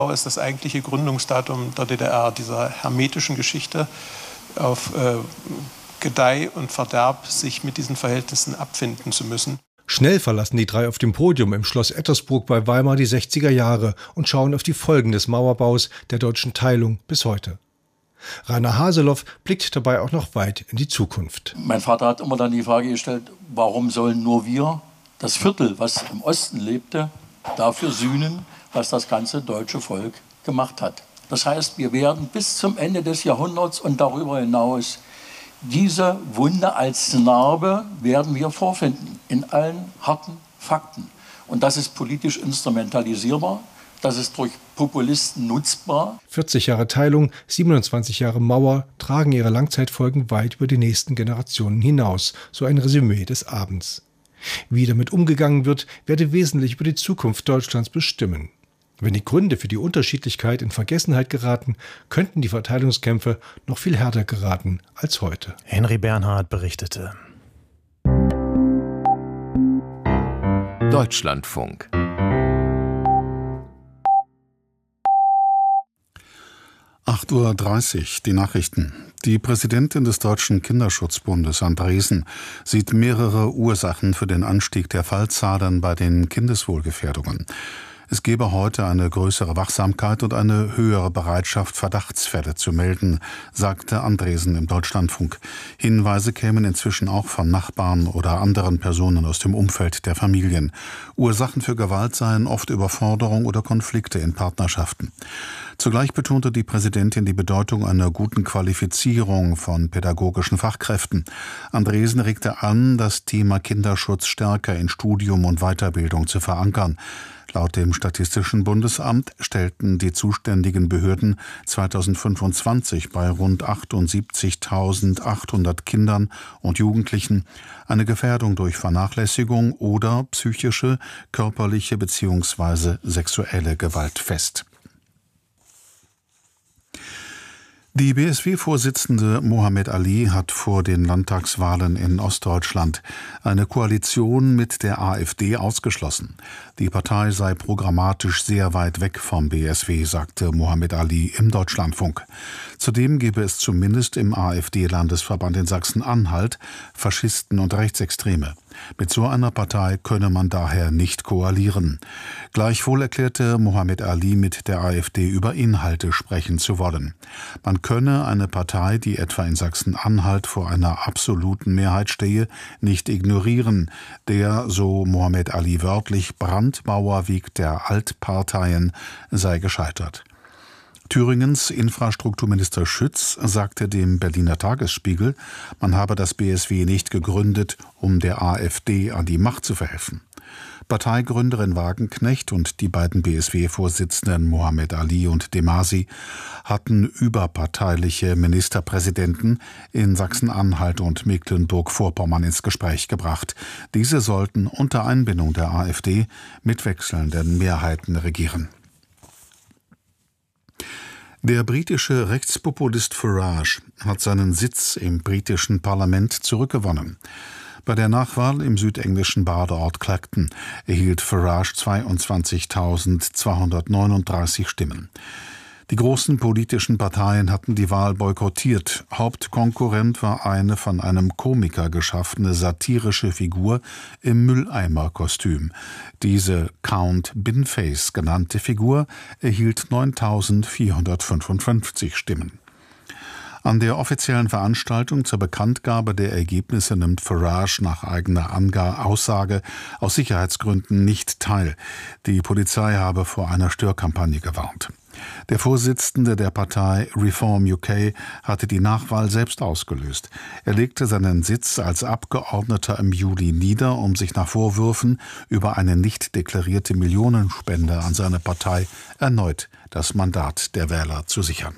ist das eigentliche Gründungsdatum der DDR, dieser hermetischen Geschichte auf Gedeih und Verderb sich mit diesen Verhältnissen abfinden zu müssen. Schnell verlassen die drei auf dem Podium im Schloss Ettersburg bei Weimar die 60er Jahre und schauen auf die Folgen des Mauerbaus, der deutschen Teilung bis heute. Rainer Haseloff blickt dabei auch noch weit in die Zukunft. Mein Vater hat immer dann die Frage gestellt, warum sollen nur wir, das Viertel, was im Osten lebte, dafür sühnen, was das ganze deutsche Volk gemacht hat. Das heißt, wir werden bis zum Ende des Jahrhunderts und darüber hinaus diese Wunde als Narbe werden wir vorfinden in allen harten Fakten. Und das ist politisch instrumentalisierbar, das ist durch Populisten nutzbar. 40 Jahre Teilung, 27 Jahre Mauer tragen ihre Langzeitfolgen weit über die nächsten Generationen hinaus, so ein Resümee des Abends. Wie damit umgegangen wird, werde wesentlich über die Zukunft Deutschlands bestimmen. Wenn die Gründe für die Unterschiedlichkeit in Vergessenheit geraten, könnten die Verteilungskämpfe noch viel härter geraten als heute. Henry Bernhard berichtete. Deutschlandfunk. (8:30 Uhr), die Nachrichten. Die Präsidentin des Deutschen Kinderschutzbundes, Andresen, sieht mehrere Ursachen für den Anstieg der Fallzahlen bei den Kindeswohlgefährdungen. Es gebe heute eine größere Wachsamkeit und eine höhere Bereitschaft, Verdachtsfälle zu melden, sagte Andresen im Deutschlandfunk. Hinweise kämen inzwischen auch von Nachbarn oder anderen Personen aus dem Umfeld der Familien. Ursachen für Gewalt seien oft Überforderung oder Konflikte in Partnerschaften. Zugleich betonte die Präsidentin die Bedeutung einer guten Qualifizierung von pädagogischen Fachkräften. Andresen regte an, das Thema Kinderschutz stärker in Studium und Weiterbildung zu verankern. Laut dem Statistischen Bundesamt stellten die zuständigen Behörden 2025 bei rund 78.800 Kindern und Jugendlichen eine Gefährdung durch Vernachlässigung oder psychische, körperliche bzw. sexuelle Gewalt fest. Die BSW-Vorsitzende Mohammed Ali hat vor den Landtagswahlen in Ostdeutschland eine Koalition mit der AfD ausgeschlossen. Die Partei sei programmatisch sehr weit weg vom BSW, sagte Mohammed Ali im Deutschlandfunk. Zudem gebe es zumindest im AfD-Landesverband in Sachsen-Anhalt Faschisten und Rechtsextreme. Mit so einer Partei könne man daher nicht koalieren. Gleichwohl erklärte Mohammed Ali, mit der AfD über Inhalte sprechen zu wollen. Man könne eine Partei, die etwa in Sachsen-Anhalt vor einer absoluten Mehrheit stehe, nicht ignorieren. Der, so Mohammed Ali wörtlich, Brandmauerweg der Altparteien sei gescheitert. Thüringens Infrastrukturminister Schütz sagte dem Berliner Tagesspiegel, man habe das BSW nicht gegründet, um der AfD an die Macht zu verhelfen. Parteigründerin Wagenknecht und die beiden BSW-Vorsitzenden Mohammed Ali und Demasi hatten überparteiliche Ministerpräsidenten in Sachsen-Anhalt und Mecklenburg-Vorpommern ins Gespräch gebracht. Diese sollten unter Einbindung der AfD mit wechselnden Mehrheiten regieren. Der britische Rechtspopulist Farage hat seinen Sitz im britischen Parlament zurückgewonnen. Bei der Nachwahl im südenglischen Badeort Clacton erhielt Farage 22.239 Stimmen. Die großen politischen Parteien hatten die Wahl boykottiert. Hauptkonkurrent war eine von einem Komiker geschaffene satirische Figur im Mülleimerkostüm. Diese Count Binface genannte Figur erhielt 9.455 Stimmen. An der offiziellen Veranstaltung zur Bekanntgabe der Ergebnisse nimmt Farage nach eigener Aussage aus Sicherheitsgründen nicht teil. Die Polizei habe vor einer Störkampagne gewarnt. Der Vorsitzende der Partei Reform UK hatte die Nachwahl selbst ausgelöst. Er legte seinen Sitz als Abgeordneter im Juli nieder, um sich nach Vorwürfen über eine nicht deklarierte Millionenspende an seine Partei erneut das Mandat der Wähler zu sichern.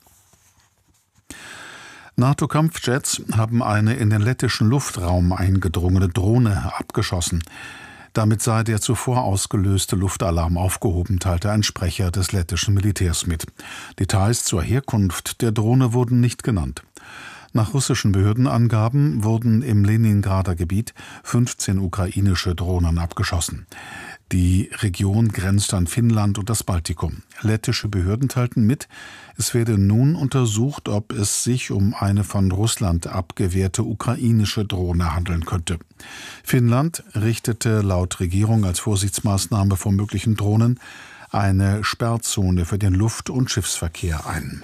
NATO-Kampfjets haben eine in den lettischen Luftraum eingedrungene Drohne abgeschossen. Damit sei der zuvor ausgelöste Luftalarm aufgehoben, teilte ein Sprecher des lettischen Militärs mit. Details zur Herkunft der Drohne wurden nicht genannt. Nach russischen Behördenangaben wurden im Leningrader Gebiet 15 ukrainische Drohnen abgeschossen. Die Region grenzt an Finnland und das Baltikum. Lettische Behörden teilten mit, es werde nun untersucht, ob es sich um eine von Russland abgewehrte ukrainische Drohne handeln könnte. Finnland richtete laut Regierung als Vorsichtsmaßnahme vor möglichen Drohnen eine Sperrzone für den Luft- und Schiffsverkehr ein.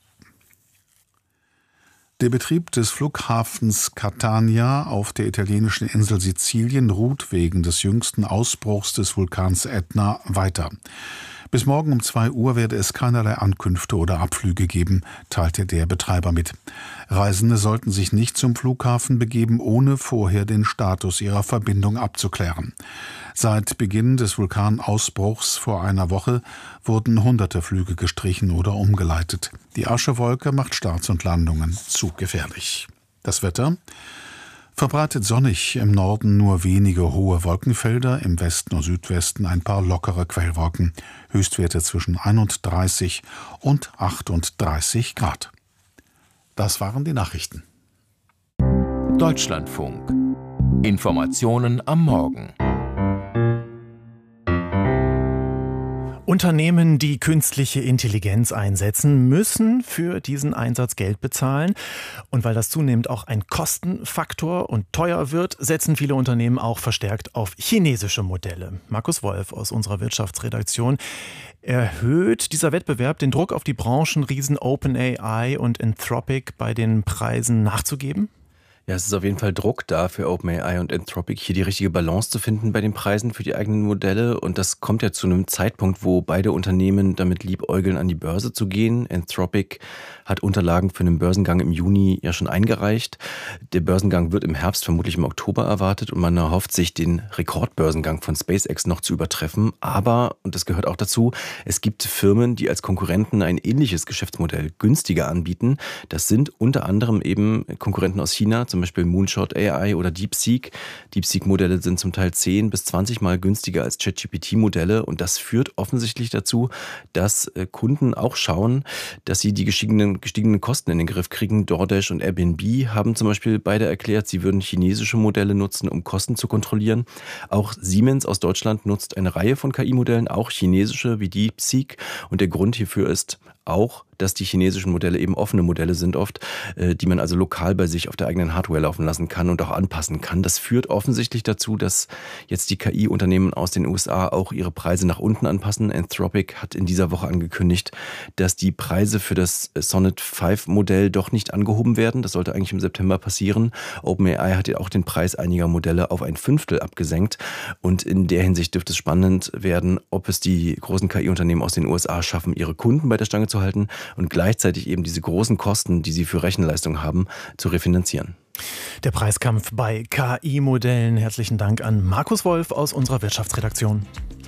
Der Betrieb des Flughafens Catania auf der italienischen Insel Sizilien ruht wegen des jüngsten Ausbruchs des Vulkans Ätna weiter. Bis morgen um 2 Uhr werde es keinerlei Ankünfte oder Abflüge geben, teilte der Betreiber mit. Reisende sollten sich nicht zum Flughafen begeben, ohne vorher den Status ihrer Verbindung abzuklären. Seit Beginn des Vulkanausbruchs vor einer Woche wurden hunderte Flüge gestrichen oder umgeleitet. Die Aschewolke macht Starts und Landungen zu gefährlich. Das Wetter: verbreitet sonnig, im Norden nur wenige hohe Wolkenfelder, im Westen und Südwesten ein paar lockere Quellwolken, Höchstwerte zwischen 31 und 38 Grad. Das waren die Nachrichten. Deutschlandfunk. Informationen am Morgen. Unternehmen, die künstliche Intelligenz einsetzen, müssen für diesen Einsatz Geld bezahlen. Und weil das zunehmend auch ein Kostenfaktor und teuer wird, setzen viele Unternehmen auch verstärkt auf chinesische Modelle. Markus Wolf aus unserer Wirtschaftsredaktion. Erhöht dieser Wettbewerb den Druck auf die Branchenriesen OpenAI und Anthropic, bei den Preisen nachzugeben? Ja, es ist auf jeden Fall Druck da für OpenAI und Anthropic, hier die richtige Balance zu finden bei den Preisen für die eigenen Modelle. Und das kommt ja zu einem Zeitpunkt, wo beide Unternehmen damit liebäugeln, an die Börse zu gehen. Anthropic hat Unterlagen für einen Börsengang im Juni ja schon eingereicht. Der Börsengang wird im Herbst, vermutlich im Oktober erwartet. Und man erhofft sich, den Rekordbörsengang von SpaceX noch zu übertreffen. Aber, und das gehört auch dazu, es gibt Firmen, die als Konkurrenten ein ähnliches Geschäftsmodell günstiger anbieten. Das sind unter anderem eben Konkurrenten aus China, zum Beispiel Moonshot AI oder DeepSeek. DeepSeek-Modelle sind zum Teil 10 bis 20 Mal günstiger als ChatGPT-Modelle und das führt offensichtlich dazu, dass Kunden auch schauen, dass sie die gestiegenen Kosten in den Griff kriegen. DoorDash und Airbnb haben zum Beispiel beide erklärt, sie würden chinesische Modelle nutzen, um Kosten zu kontrollieren. Auch Siemens aus Deutschland nutzt eine Reihe von KI-Modellen, auch chinesische wie DeepSeek. Und der Grund hierfür ist auch, dass die chinesischen Modelle eben offene Modelle sind oft, die man also lokal bei sich auf der eigenen Hardware laufen lassen kann und auch anpassen kann. Das führt offensichtlich dazu, dass jetzt die KI-Unternehmen aus den USA auch ihre Preise nach unten anpassen. Anthropic hat in dieser Woche angekündigt, dass die Preise für das Sonnet 5-Modell doch nicht angehoben werden. Das sollte eigentlich im September passieren. OpenAI hat ja auch den Preis einiger Modelle auf 1/5 abgesenkt. Und in der Hinsicht dürfte es spannend werden, ob es die großen KI-Unternehmen aus den USA schaffen, ihre Kunden bei der Stange zu halten und gleichzeitig eben diese großen Kosten, die sie für Rechenleistung haben, zu refinanzieren. Der Preiskampf bei KI-Modellen. Herzlichen Dank an Markus Wolf aus unserer Wirtschaftsredaktion.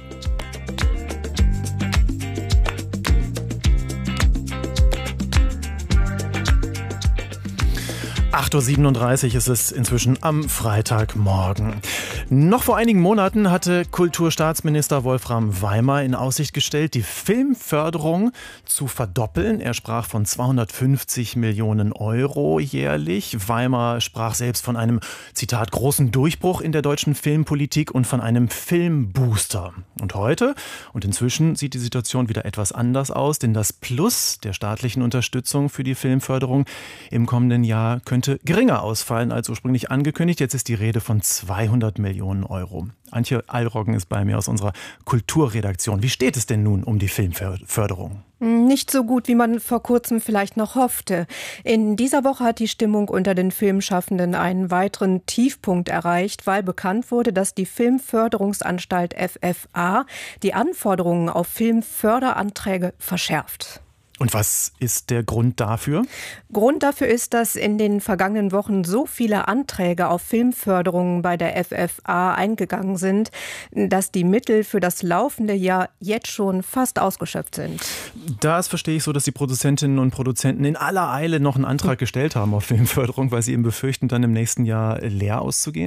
(8:37 Uhr) ist es inzwischen am Freitagmorgen. Noch vor einigen Monaten hatte Kulturstaatsminister Wolfram Weimar in Aussicht gestellt, die Filmförderung zu verdoppeln. Er sprach von 250 Millionen Euro jährlich. Weimar sprach selbst von einem, Zitat, großen Durchbruch in der deutschen Filmpolitik und von einem Filmbooster. Und heute und inzwischen sieht die Situation wieder etwas anders aus, denn das Plus der staatlichen Unterstützung für die Filmförderung im kommenden Jahr könnte geringer ausfallen als ursprünglich angekündigt. Jetzt ist die Rede von 200 Millionen Euro. Antje Allroggen ist bei mir aus unserer Kulturredaktion. Wie steht es denn nun um die Filmförderung? Nicht so gut, wie man vor kurzem vielleicht noch hoffte. In dieser Woche hat die Stimmung unter den Filmschaffenden einen weiteren Tiefpunkt erreicht, weil bekannt wurde, dass die Filmförderungsanstalt FFA die Anforderungen auf Filmförderanträge verschärft. Und was ist der Grund dafür? Grund dafür ist, dass in den vergangenen Wochen so viele Anträge auf Filmförderungen bei der FFA eingegangen sind, dass die Mittel für das laufende Jahr jetzt schon fast ausgeschöpft sind. Das verstehe ich so, dass die Produzentinnen und Produzenten in aller Eile noch einen Antrag gestellt haben auf Filmförderung, weil sie eben befürchten, dann im nächsten Jahr leer auszugehen?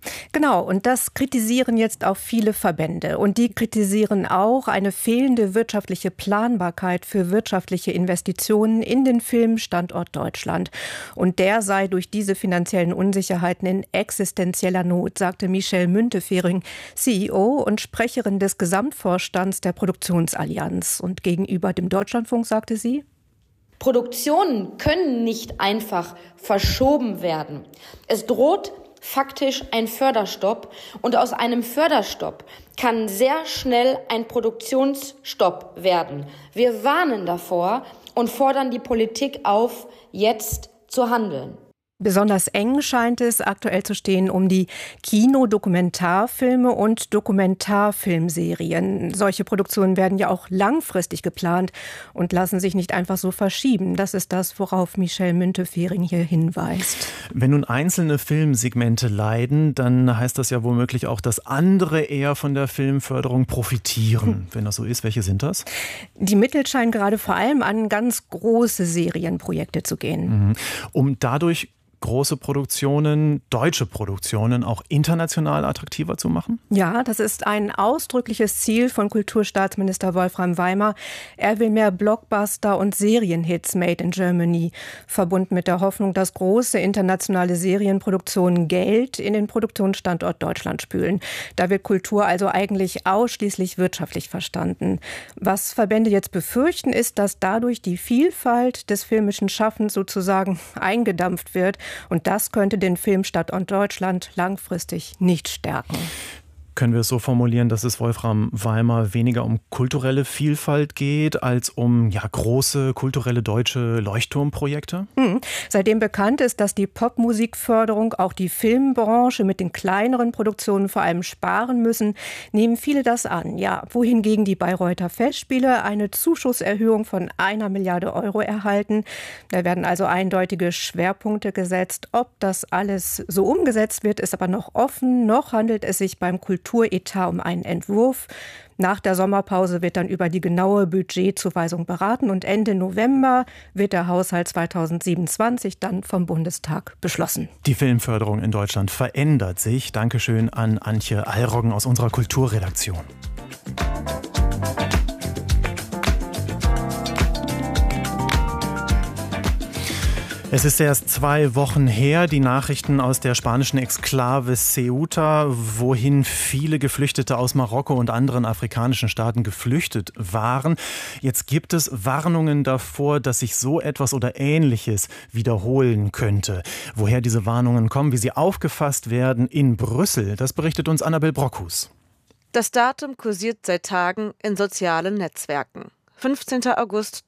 Genau, und das kritisieren jetzt auch viele Verbände. Und die kritisieren auch eine fehlende wirtschaftliche Planbarkeit für wirtschaftliche Investitionen in den Filmstandort Deutschland. Und der sei durch diese finanziellen Unsicherheiten in existenzieller Not, sagte Michelle Müntefering, CEO und Sprecherin des Gesamtvorstands der Produktionsallianz. Und gegenüber dem Deutschlandfunk sagte sie: Produktionen können nicht einfach verschoben werden. Es droht faktisch ein Förderstopp und aus einem Förderstopp kann sehr schnell ein Produktionsstopp werden. Wir warnen davor und fordern die Politik auf, jetzt zu handeln. Besonders eng scheint es aktuell zu stehen um die Kino-Dokumentarfilme und Dokumentarfilmserien. Solche Produktionen werden ja auch langfristig geplant und lassen sich nicht einfach so verschieben. Das ist das, worauf Michelle Müntefering hier hinweist. Wenn nun einzelne Filmsegmente leiden, dann heißt das ja womöglich auch, dass andere eher von der Filmförderung profitieren. Wenn das so ist, welche sind das? Die Mittel scheinen gerade vor allem an ganz große Serienprojekte zu gehen. Um dadurch große Produktionen, deutsche Produktionen auch international attraktiver zu machen? Ja, das ist ein ausdrückliches Ziel von Kulturstaatsminister Wolfram Weimer. Er will mehr Blockbuster und Serienhits made in Germany, verbunden mit der Hoffnung, dass große internationale Serienproduktionen Geld in den Produktionsstandort Deutschland spülen. Da wird Kultur also eigentlich ausschließlich wirtschaftlich verstanden. Was Verbände jetzt befürchten, ist, dass dadurch die Vielfalt des filmischen Schaffens sozusagen eingedampft wird. Und das könnte den Filmstandort Deutschland langfristig nicht stärken. Können wir es so formulieren, dass es Wolfram Weimer weniger um kulturelle Vielfalt geht, als um große kulturelle deutsche Leuchtturmprojekte? Seitdem bekannt ist, dass die Popmusikförderung auch die Filmbranche mit den kleineren Produktionen vor allem sparen müssen, nehmen viele das an. Ja, wohingegen die Bayreuther Festspiele eine Zuschusserhöhung von 1 Milliarde Euro erhalten. Da werden also eindeutige Schwerpunkte gesetzt. Ob das alles so umgesetzt wird, ist aber noch offen. Noch handelt es sich beim Kulturetat um einen Entwurf. Nach der Sommerpause wird dann über die genaue Budgetzuweisung beraten und Ende November wird der Haushalt 2027 dann vom Bundestag beschlossen. Die Filmförderung in Deutschland verändert sich. Dankeschön an Antje Allroggen aus unserer Kulturredaktion. Es ist erst 2 Wochen her, die Nachrichten aus der spanischen Exklave Ceuta, wohin viele Geflüchtete aus Marokko und anderen afrikanischen Staaten geflüchtet waren. Jetzt gibt es Warnungen davor, dass sich so etwas oder Ähnliches wiederholen könnte. Woher diese Warnungen kommen, wie sie aufgefasst werden in Brüssel, das berichtet uns Annabel Brockhus. Das Datum kursiert seit Tagen in sozialen Netzwerken. 15. August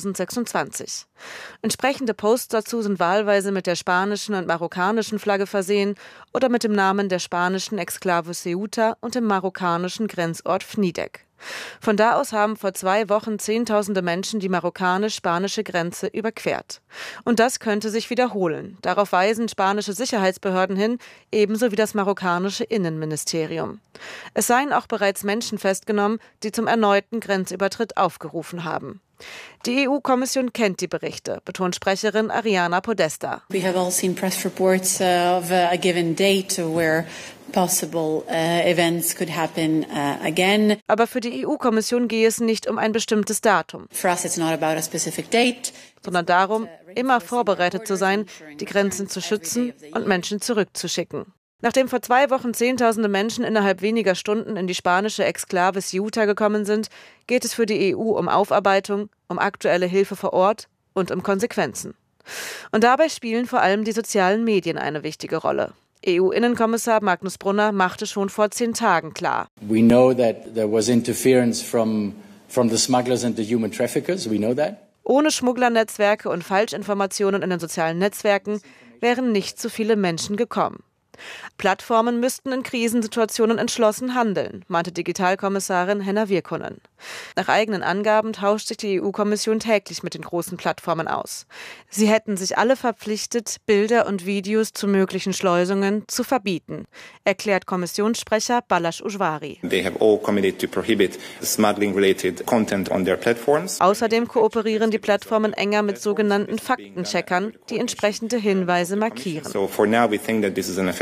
2026. Entsprechende Posts dazu sind wahlweise mit der spanischen und marokkanischen Flagge versehen oder mit dem Namen der spanischen Exklave Ceuta und dem marokkanischen Grenzort Fnidek. Von da aus haben vor 2 Wochen Zehntausende Menschen die marokkanisch-spanische Grenze überquert. Und das könnte sich wiederholen. Darauf weisen spanische Sicherheitsbehörden hin, ebenso wie das marokkanische Innenministerium. Es seien auch bereits Menschen festgenommen, die zum erneuten Grenzübertritt aufgerufen haben. Die EU-Kommission kennt die Berichte, betont Sprecherin Ariana Podesta. We have all seen press reports of a given date where possible events could happen again. Aber für die EU-Kommission gehe es nicht um ein bestimmtes Datum. For us it's not about a specific date, sondern darum, immer vorbereitet zu sein, die Grenzen zu schützen und Menschen zurückzuschicken. Nachdem vor 2 Wochen Zehntausende Menschen innerhalb weniger Stunden in die spanische Exklave Ceuta gekommen sind, geht es für die EU um Aufarbeitung, um aktuelle Hilfe vor Ort und um Konsequenzen. Und dabei spielen vor allem die sozialen Medien eine wichtige Rolle. EU-Innenkommissar Magnus Brunner machte schon vor 10 Tagen klar. We know that there was interference from the smugglers and the human traffickers. We know that. Ohne Schmugglernetzwerke und Falschinformationen in den sozialen Netzwerken wären nicht so viele Menschen gekommen. Plattformen müssten in Krisensituationen entschlossen handeln, meinte Digitalkommissarin Henna Virkkunen. Nach eigenen Angaben tauscht sich die EU-Kommission täglich mit den großen Plattformen aus. Sie hätten sich alle verpflichtet, Bilder und Videos zu möglichen Schleusungen zu verbieten, erklärt Kommissionssprecher Balázs Ujvari. They have all committed to prohibit smuggling-related content on their platforms. Außerdem kooperieren die Plattformen enger mit sogenannten Faktencheckern, die entsprechende Hinweise markieren. So for now we think that this is an effective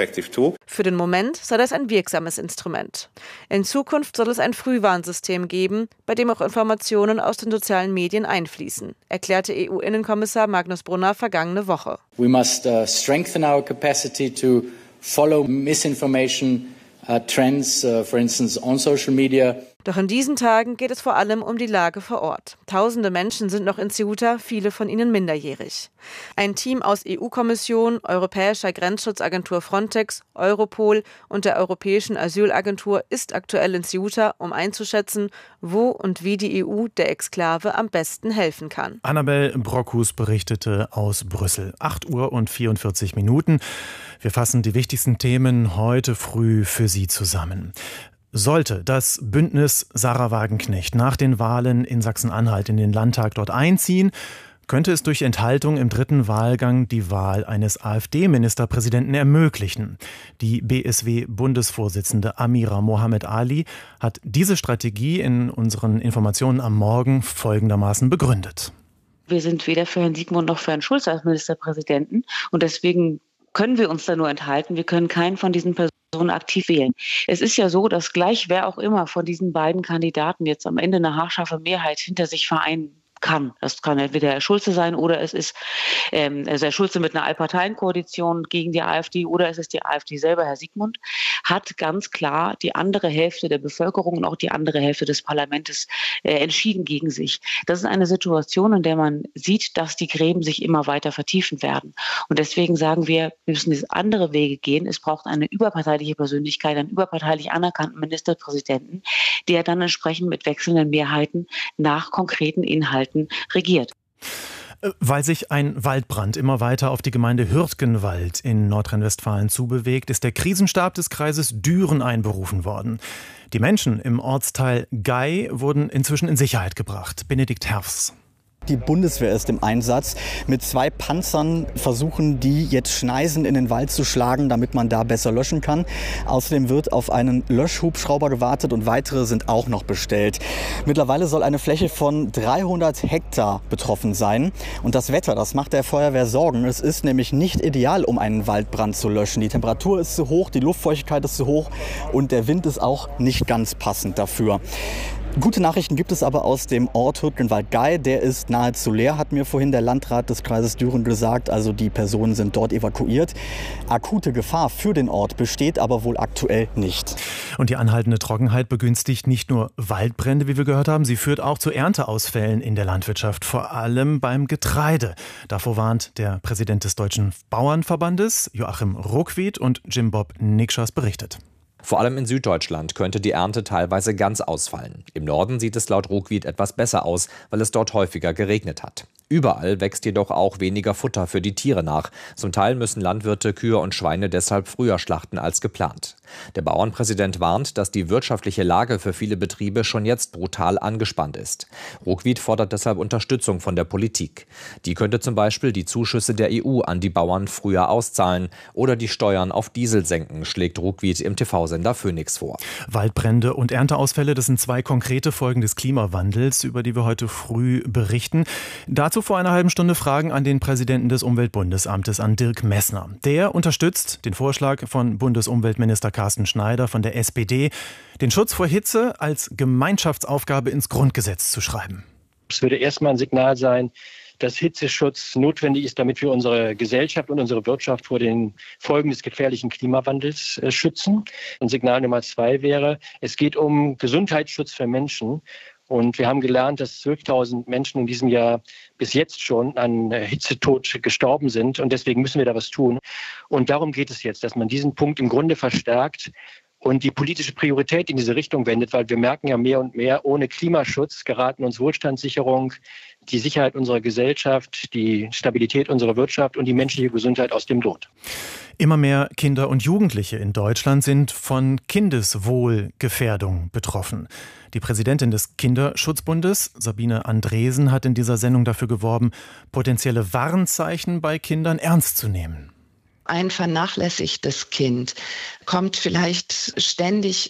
effective tool. Für den Moment sei das ein wirksames Instrument. In Zukunft soll es ein Frühwarnsystem geben, bei dem auch Informationen aus den sozialen Medien einfließen, erklärte EU-Innenkommissar Magnus Brunner vergangene Woche. We must strengthen our capacity to follow misinformation trends, for instance on social media. Doch in diesen Tagen geht es vor allem um die Lage vor Ort. Tausende Menschen sind noch in Ceuta, viele von ihnen minderjährig. Ein Team aus EU-Kommission, Europäischer Grenzschutzagentur Frontex, Europol und der Europäischen Asylagentur ist aktuell in Ceuta, um einzuschätzen, wo und wie die EU der Exklave am besten helfen kann. Annabel Brockhus berichtete aus Brüssel. 8:44 Uhr. Wir fassen die wichtigsten Themen heute früh für Sie zusammen. Sollte das Bündnis Sahra Wagenknecht nach den Wahlen in Sachsen-Anhalt in den Landtag dort einziehen, könnte es durch Enthaltung im dritten Wahlgang die Wahl eines AfD-Ministerpräsidenten ermöglichen. Die BSW-Bundesvorsitzende Amira Mohamed Ali hat diese Strategie in unseren Informationen am Morgen folgendermaßen begründet. Wir sind weder für Herrn Sigmund noch für Herrn Schulz als Ministerpräsidenten und deswegen können wir uns da nur enthalten. Wir können keinen von diesen Personen aktiv wählen. Es ist ja so, dass gleich wer auch immer von diesen beiden Kandidaten jetzt am Ende eine haarscharfe Mehrheit hinter sich vereinen kann. Das kann entweder Herr Schulze sein oder es ist also Herr Schulze mit einer Allparteienkoalition gegen die AfD oder es ist die AfD selber. Herr Sigmund hat ganz klar die andere Hälfte der Bevölkerung und auch die andere Hälfte des Parlaments entschieden gegen sich. Das ist eine Situation, in der man sieht, dass die Gräben sich immer weiter vertiefen werden. Und deswegen sagen wir müssen diese andere Wege gehen. Es braucht eine überparteiliche Persönlichkeit, einen überparteilich anerkannten Ministerpräsidenten, der dann entsprechend mit wechselnden Mehrheiten nach konkreten Inhalten regiert. Weil sich ein Waldbrand immer weiter auf die Gemeinde Hürtgenwald in Nordrhein-Westfalen zubewegt, ist der Krisenstab des Kreises Düren einberufen worden. Die Menschen im Ortsteil Gei wurden inzwischen in Sicherheit gebracht. Benedikt Herfs. Die Bundeswehr ist im Einsatz. Mit 2 Panzern versuchen die jetzt Schneisen in den Wald zu schlagen, damit man da besser löschen kann. Außerdem wird auf einen Löschhubschrauber gewartet und weitere sind auch noch bestellt. Mittlerweile soll eine Fläche von 300 Hektar betroffen sein. Und das Wetter, das macht der Feuerwehr Sorgen. Es ist nämlich nicht ideal, um einen Waldbrand zu löschen. Die Temperatur ist zu hoch, die Luftfeuchtigkeit ist zu hoch und der Wind ist auch nicht ganz passend dafür. Gute Nachrichten gibt es aber aus dem Ort Hürtgenwald-Gei. Der ist nahezu leer, hat mir vorhin der Landrat des Kreises Düren gesagt. Also die Personen sind dort evakuiert. Akute Gefahr für den Ort besteht aber wohl aktuell nicht. Und die anhaltende Trockenheit begünstigt nicht nur Waldbrände, wie wir gehört haben. Sie führt auch zu Ernteausfällen in der Landwirtschaft, vor allem beim Getreide. Davor warnt der Präsident des Deutschen Bauernverbandes, Joachim Ruckwied, und Jim Bob Nikschas berichtet. Vor allem in Süddeutschland könnte die Ernte teilweise ganz ausfallen. Im Norden sieht es laut Ruckwied etwas besser aus, weil es dort häufiger geregnet hat. Überall wächst jedoch auch weniger Futter für die Tiere nach. Zum Teil müssen Landwirte Kühe und Schweine deshalb früher schlachten als geplant. Der Bauernpräsident warnt, dass die wirtschaftliche Lage für viele Betriebe schon jetzt brutal angespannt ist. Ruckwied fordert deshalb Unterstützung von der Politik. Die könnte zum Beispiel die Zuschüsse der EU an die Bauern früher auszahlen oder die Steuern auf Diesel senken, schlägt Ruckwied im TV-Sender Phoenix vor. Waldbrände und Ernteausfälle, das sind 2 konkrete Folgen des Klimawandels, über die wir heute früh berichten. Dazu vor einer halben Stunde Fragen an den Präsidenten des Umweltbundesamtes, an Dirk Messner. Der unterstützt den Vorschlag von Bundesumweltminister Carsten Schneider von der SPD, den Schutz vor Hitze als Gemeinschaftsaufgabe ins Grundgesetz zu schreiben. Es würde erstmal ein Signal sein, dass Hitzeschutz notwendig ist, damit wir unsere Gesellschaft und unsere Wirtschaft vor den Folgen des gefährlichen Klimawandels schützen. Und Signal Nummer 2 wäre, es geht um Gesundheitsschutz für Menschen. Und wir haben gelernt, dass 12.000 Menschen in diesem Jahr bis jetzt schon an Hitzetod gestorben sind. Und deswegen müssen wir da was tun. Und darum geht es jetzt, dass man diesen Punkt im Grunde verstärkt und die politische Priorität in diese Richtung wendet, weil wir merken ja mehr und mehr, ohne Klimaschutz geraten uns Wohlstandssicherung, die Sicherheit unserer Gesellschaft, die Stabilität unserer Wirtschaft und die menschliche Gesundheit aus dem Lot. Immer mehr Kinder und Jugendliche in Deutschland sind von Kindeswohlgefährdung betroffen. Die Präsidentin des Kinderschutzbundes, Sabine Andresen, hat in dieser Sendung dafür geworben, potenzielle Warnzeichen bei Kindern ernst zu nehmen. Ein vernachlässigtes Kind kommt vielleicht ständig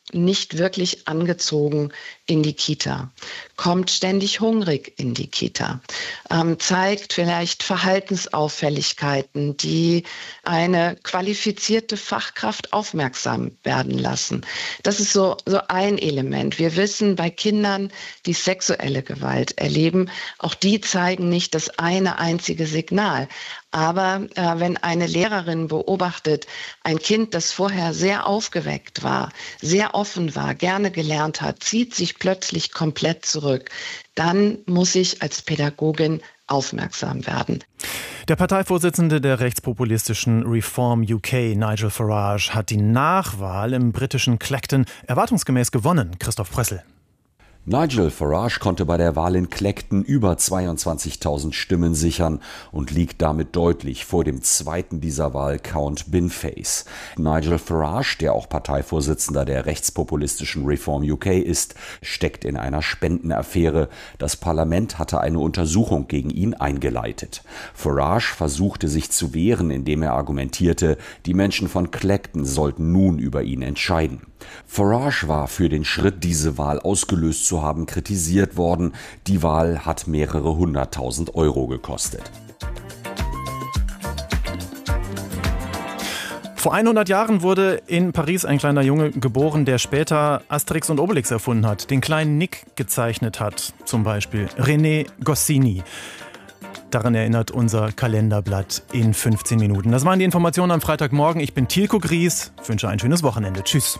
nicht wirklich angezogen in die Kita, kommt ständig hungrig in die Kita, zeigt vielleicht Verhaltensauffälligkeiten, die eine qualifizierte Fachkraft aufmerksam werden lassen. Das ist so ein Element. Wir wissen, bei Kindern, die sexuelle Gewalt erleben, auch die zeigen nicht das eine einzige Signal. Aber wenn eine Lehrerin beobachtet, ein Kind, das vorher sehr aufgeweckt war, sehr offen war, gerne gelernt hat, zieht sich plötzlich komplett zurück, dann muss ich als Pädagogin aufmerksam werden. Der Parteivorsitzende der rechtspopulistischen Reform UK, Nigel Farage, hat die Nachwahl im britischen Clacton erwartungsgemäß gewonnen. Christoph Prössl. Nigel Farage konnte bei der Wahl in Clacton über 22.000 Stimmen sichern und liegt damit deutlich vor dem zweiten dieser Wahl, Count Binface. Nigel Farage, der auch Parteivorsitzender der rechtspopulistischen Reform UK ist, steckt in einer Spendenaffäre. Das Parlament hatte eine Untersuchung gegen ihn eingeleitet. Farage versuchte sich zu wehren, indem er argumentierte, die Menschen von Clacton sollten nun über ihn entscheiden. Farage war für den Schritt, diese Wahl ausgelöst zu haben, kritisiert worden. Die Wahl hat mehrere 100.000 € gekostet. Vor 100 Jahren wurde in Paris ein kleiner Junge geboren, der später Asterix und Obelix erfunden hat, den kleinen Nick gezeichnet hat, zum Beispiel René Goscinny. Daran erinnert unser Kalenderblatt in 15 Minuten. Das waren die Informationen am Freitagmorgen. Ich bin Tilko Gries, wünsche ein schönes Wochenende. Tschüss.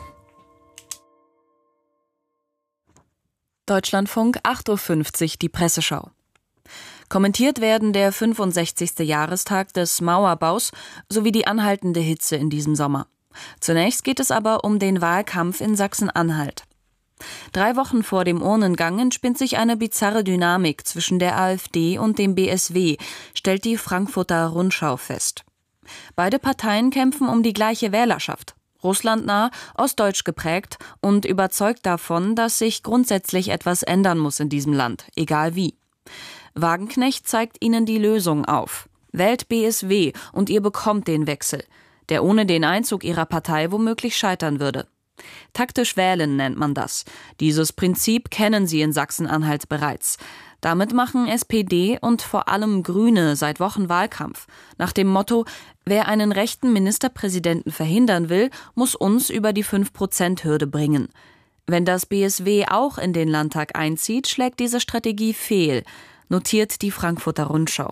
Deutschlandfunk 8.50 Uhr, die Presseschau. Kommentiert werden der 65. Jahrestag des Mauerbaus sowie die anhaltende Hitze in diesem Sommer. Zunächst geht es aber um den Wahlkampf in Sachsen-Anhalt. 3 Wochen vor dem Urnengang entspinnt sich eine bizarre Dynamik zwischen der AfD und dem BSW, stellt die Frankfurter Rundschau fest. Beide Parteien kämpfen um die gleiche Wählerschaft. Russlandnah, ostdeutsch geprägt und überzeugt davon, dass sich grundsätzlich etwas ändern muss in diesem Land, egal wie. Wagenknecht zeigt ihnen die Lösung auf. Wählt BSW und ihr bekommt den Wechsel, der ohne den Einzug ihrer Partei womöglich scheitern würde. Taktisch wählen nennt man das. Dieses Prinzip kennen sie in Sachsen-Anhalt bereits. Damit machen SPD und vor allem Grüne seit Wochen Wahlkampf. Nach dem Motto, wer einen rechten Ministerpräsidenten verhindern will, muss uns über die 5%-Hürde bringen. Wenn das BSW auch in den Landtag einzieht, schlägt diese Strategie fehl, notiert die Frankfurter Rundschau.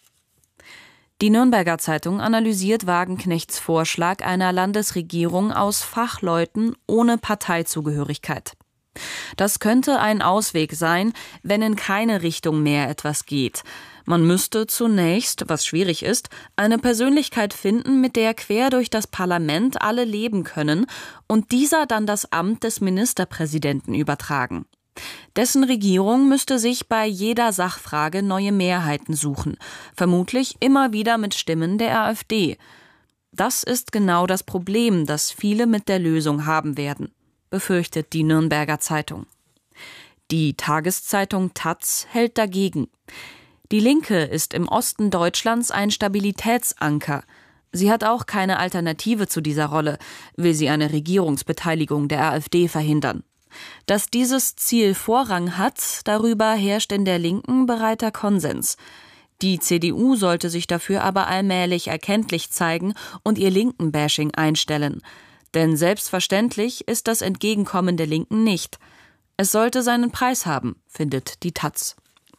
Die Nürnberger Zeitung analysiert Wagenknechts Vorschlag einer Landesregierung aus Fachleuten ohne Parteizugehörigkeit. Das könnte ein Ausweg sein, wenn in keine Richtung mehr etwas geht. Man müsste zunächst, was schwierig ist, eine Persönlichkeit finden, mit der quer durch das Parlament alle leben können und dieser dann das Amt des Ministerpräsidenten übertragen. Dessen Regierung müsste sich bei jeder Sachfrage neue Mehrheiten suchen, vermutlich immer wieder mit Stimmen der AfD. Das ist genau das Problem, das viele mit der Lösung haben werden, befürchtet die Nürnberger Zeitung. Die Tageszeitung taz hält dagegen. Die Linke ist im Osten Deutschlands ein Stabilitätsanker. Sie hat auch keine Alternative zu dieser Rolle, will sie eine Regierungsbeteiligung der AfD verhindern. Dass dieses Ziel Vorrang hat, darüber herrscht in der Linken breiter Konsens. Die CDU sollte sich dafür aber allmählich erkenntlich zeigen und ihr Linken-Bashing einstellen. Denn selbstverständlich ist das Entgegenkommen der Linken nicht. Es sollte seinen Preis haben, findet die taz.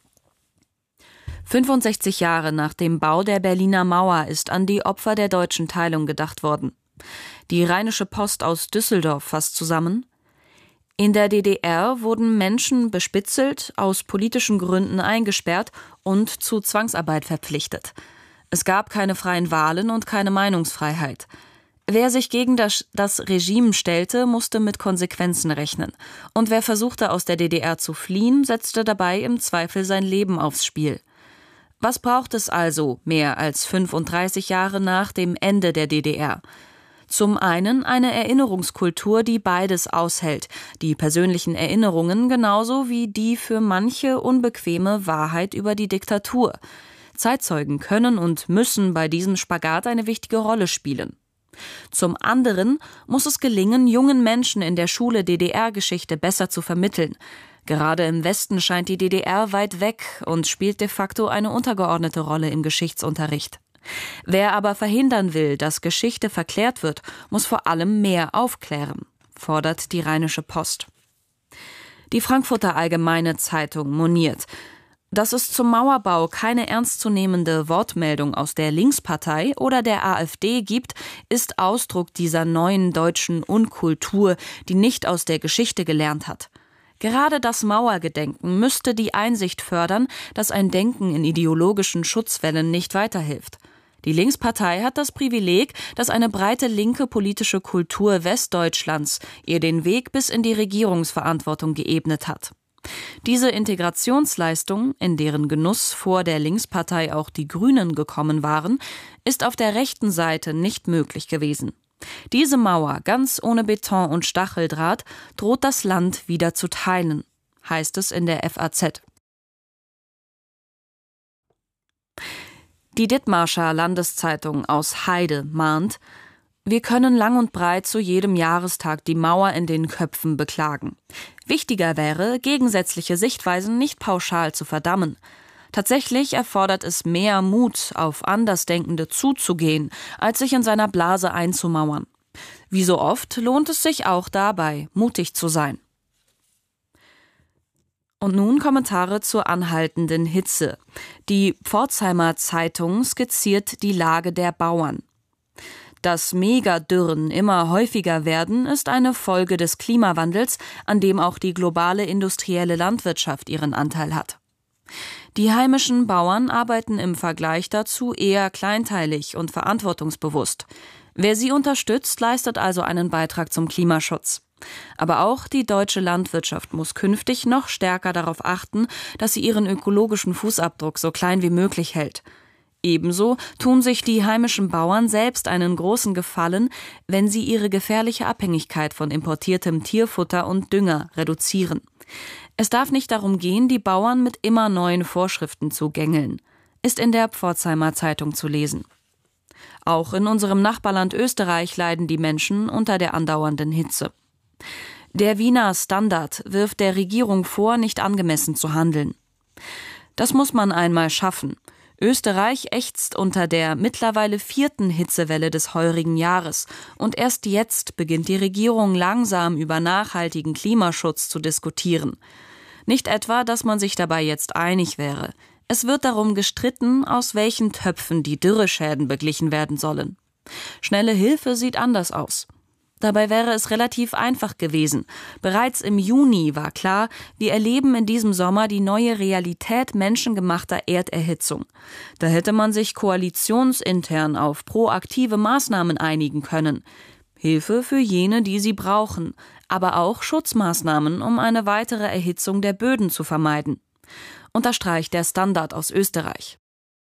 65 Jahre nach dem Bau der Berliner Mauer ist an die Opfer der deutschen Teilung gedacht worden. Die Rheinische Post aus Düsseldorf fasst zusammen: In der DDR wurden Menschen bespitzelt, aus politischen Gründen eingesperrt und zu Zwangsarbeit verpflichtet. Es gab keine freien Wahlen und keine Meinungsfreiheit. Wer sich gegen das Regime stellte, musste mit Konsequenzen rechnen. Und wer versuchte, aus der DDR zu fliehen, setzte dabei im Zweifel sein Leben aufs Spiel. Was braucht es also mehr als 35 Jahre nach dem Ende der DDR? Zum einen eine Erinnerungskultur, die beides aushält, die persönlichen Erinnerungen genauso wie die für manche unbequeme Wahrheit über die Diktatur. Zeitzeugen können und müssen bei diesem Spagat eine wichtige Rolle spielen. Zum anderen muss es gelingen, jungen Menschen in der Schule DDR-Geschichte besser zu vermitteln. Gerade im Westen scheint die DDR weit weg und spielt de facto eine untergeordnete Rolle im Geschichtsunterricht. Wer aber verhindern will, dass Geschichte verklärt wird, muss vor allem mehr aufklären, fordert die Rheinische Post. Die Frankfurter Allgemeine Zeitung moniert, dass es zum Mauerbau keine ernstzunehmende Wortmeldung aus der Linkspartei oder der AfD gibt, ist Ausdruck dieser neuen deutschen Unkultur, die nicht aus der Geschichte gelernt hat. Gerade das Mauergedenken müsste die Einsicht fördern, dass ein Denken in ideologischen Schutzwellen nicht weiterhilft. Die Linkspartei hat das Privileg, dass eine breite linke politische Kultur Westdeutschlands ihr den Weg bis in die Regierungsverantwortung geebnet hat. Diese Integrationsleistung, in deren Genuss vor der Linkspartei auch die Grünen gekommen waren, ist auf der rechten Seite nicht möglich gewesen. Diese Mauer, ganz ohne Beton und Stacheldraht, droht das Land wieder zu teilen, heißt es in der FAZ. Die Dithmarscher Landeszeitung aus Heide mahnt, wir können lang und breit zu jedem Jahrestag die Mauer in den Köpfen beklagen. Wichtiger wäre, gegensätzliche Sichtweisen nicht pauschal zu verdammen. Tatsächlich erfordert es mehr Mut, auf Andersdenkende zuzugehen, als sich in seiner Blase einzumauern. Wie so oft lohnt es sich auch dabei, mutig zu sein. Und nun Kommentare zur anhaltenden Hitze. Die Pforzheimer Zeitung skizziert die Lage der Bauern. Dass Megadürren immer häufiger werden, ist eine Folge des Klimawandels, an dem auch die globale industrielle Landwirtschaft ihren Anteil hat. Die heimischen Bauern arbeiten im Vergleich dazu eher kleinteilig und verantwortungsbewusst. Wer sie unterstützt, leistet also einen Beitrag zum Klimaschutz. Aber auch die deutsche Landwirtschaft muss künftig noch stärker darauf achten, dass sie ihren ökologischen Fußabdruck so klein wie möglich hält. Ebenso tun sich die heimischen Bauern selbst einen großen Gefallen, wenn sie ihre gefährliche Abhängigkeit von importiertem Tierfutter und Dünger reduzieren. Es darf nicht darum gehen, die Bauern mit immer neuen Vorschriften zu gängeln, ist in der Pforzheimer Zeitung zu lesen. Auch in unserem Nachbarland Österreich leiden die Menschen unter der andauernden Hitze. Der Wiener Standard wirft der Regierung vor, nicht angemessen zu handeln. Das muss man einmal schaffen. Österreich ächzt unter der mittlerweile 4. Hitzewelle des heurigen Jahres und erst jetzt beginnt die Regierung langsam über nachhaltigen Klimaschutz zu diskutieren. Nicht etwa, dass man sich dabei jetzt einig wäre. Es wird darum gestritten, aus welchen Töpfen die Dürreschäden beglichen werden sollen. Schnelle Hilfe sieht anders aus. Dabei wäre es relativ einfach gewesen. Bereits im Juni war klar, wir erleben in diesem Sommer die neue Realität menschengemachter Erderhitzung. Da hätte man sich koalitionsintern auf proaktive Maßnahmen einigen können. Hilfe für jene, die sie brauchen, aber auch Schutzmaßnahmen, um eine weitere Erhitzung der Böden zu vermeiden. Unterstreicht der Standard aus Österreich.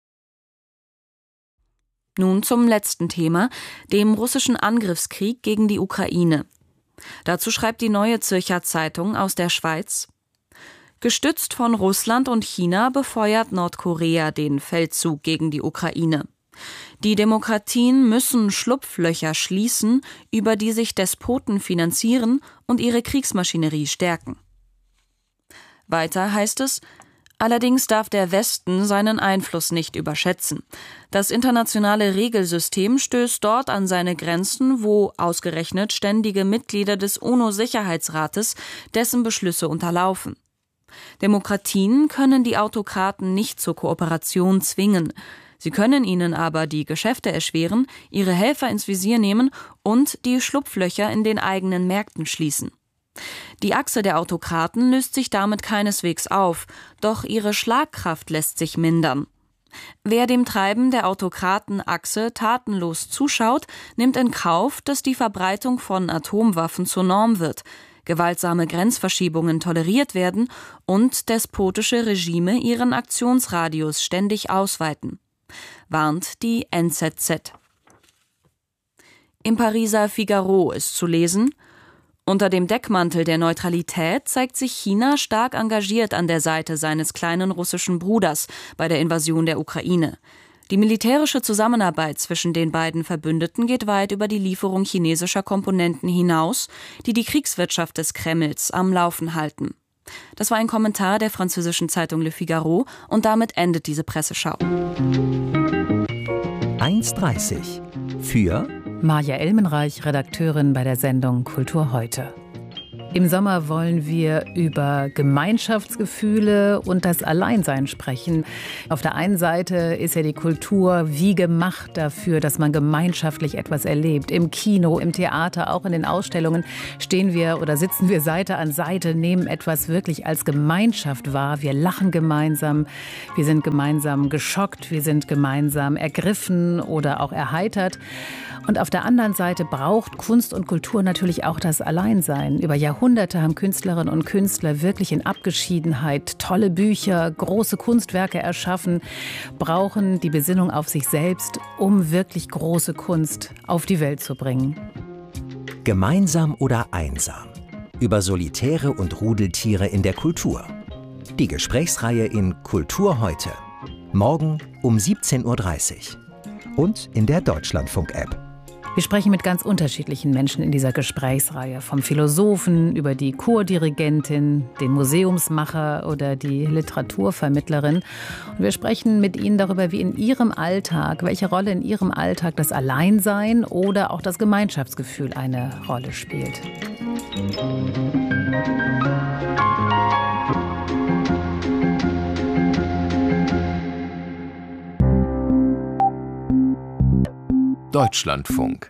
Nun zum letzten Thema, dem russischen Angriffskrieg gegen die Ukraine. Dazu schreibt die Neue Zürcher Zeitung aus der Schweiz: Gestützt von Russland und China befeuert Nordkorea den Feldzug gegen die Ukraine. Die Demokratien müssen Schlupflöcher schließen, über die sich Despoten finanzieren und ihre Kriegsmaschinerie stärken. Weiter heißt es: Allerdings darf der Westen seinen Einfluss nicht überschätzen. Das internationale Regelsystem stößt dort an seine Grenzen, wo ausgerechnet ständige Mitglieder des UNO-Sicherheitsrates dessen Beschlüsse unterlaufen. Demokratien können die Autokraten nicht zur Kooperation zwingen. Sie können ihnen aber die Geschäfte erschweren, ihre Helfer ins Visier nehmen und die Schlupflöcher in den eigenen Märkten schließen. Die Achse der Autokraten löst sich damit keineswegs auf, doch ihre Schlagkraft lässt sich mindern. Wer dem Treiben der Autokratenachse tatenlos zuschaut, nimmt in Kauf, dass die Verbreitung von Atomwaffen zur Norm wird, gewaltsame Grenzverschiebungen toleriert werden und despotische Regime ihren Aktionsradius ständig ausweiten, warnt die NZZ. Im Pariser Figaro ist zu lesen: Unter dem Deckmantel der Neutralität zeigt sich China stark engagiert an der Seite seines kleinen russischen Bruders bei der Invasion der Ukraine. Die militärische Zusammenarbeit zwischen den beiden Verbündeten geht weit über die Lieferung chinesischer Komponenten hinaus, die die Kriegswirtschaft des Kremls am Laufen halten. Das war ein Kommentar der französischen Zeitung Le Figaro und damit endet diese Presseschau. 1,30 für Maja Elmenreich, Redakteurin bei der Sendung Kultur heute. Im Sommer wollen wir über Gemeinschaftsgefühle und das Alleinsein sprechen. Auf der einen Seite ist ja die Kultur wie gemacht dafür, dass man gemeinschaftlich etwas erlebt. Im Kino, im Theater, auch in den Ausstellungen stehen wir oder sitzen wir Seite an Seite, nehmen etwas wirklich als Gemeinschaft wahr. Wir lachen gemeinsam, wir sind gemeinsam geschockt, wir sind gemeinsam ergriffen oder auch erheitert. Und auf der anderen Seite braucht Kunst und Kultur natürlich auch das Alleinsein. Über Jahrhunderte haben Künstlerinnen und Künstler wirklich in Abgeschiedenheit tolle Bücher, große Kunstwerke erschaffen, brauchen die Besinnung auf sich selbst, um wirklich große Kunst auf die Welt zu bringen. Gemeinsam oder einsam? Über Solitäre und Rudeltiere in der Kultur. Die Gesprächsreihe in Kultur heute. Morgen um 17:30 Uhr. Und in der Deutschlandfunk-App. Wir sprechen mit ganz unterschiedlichen Menschen in dieser Gesprächsreihe. Vom Philosophen über die Chordirigentin, den Museumsmacher oder die Literaturvermittlerin. Und wir sprechen mit ihnen darüber, wie in ihrem Alltag, welche Rolle in ihrem Alltag das Alleinsein oder auch das Gemeinschaftsgefühl eine Rolle spielt. Deutschlandfunk.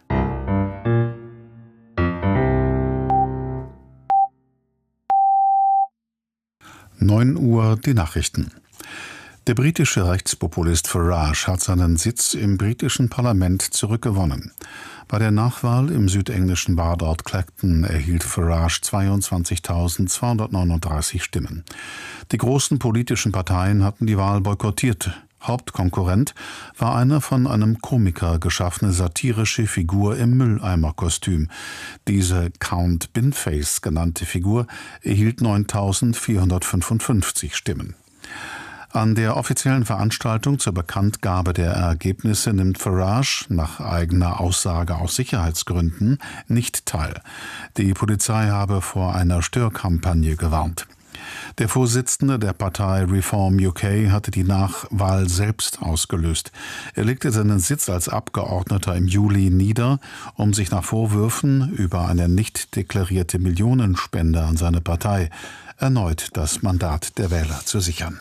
Uhr die Nachrichten. Der britische Rechtspopulist Farage hat seinen Sitz im britischen Parlament zurückgewonnen. Bei der Nachwahl im südenglischen Badeort Clacton erhielt Farage 22.239 Stimmen. Die großen politischen Parteien hatten die Wahl boykottiert. Hauptkonkurrent war eine von einem Komiker geschaffene satirische Figur im Mülleimerkostüm. Diese Count Binface genannte Figur erhielt 9.455 Stimmen. An der offiziellen Veranstaltung zur Bekanntgabe der Ergebnisse nimmt Farage nach eigener Aussage aus Sicherheitsgründen nicht teil. Die Polizei habe vor einer Störkampagne gewarnt. Der Vorsitzende der Partei Reform UK hatte die Nachwahl selbst ausgelöst. Er legte seinen Sitz als Abgeordneter im Juli nieder, um sich nach Vorwürfen über eine nicht deklarierte Millionenspende an seine Partei erneut das Mandat der Wähler zu sichern.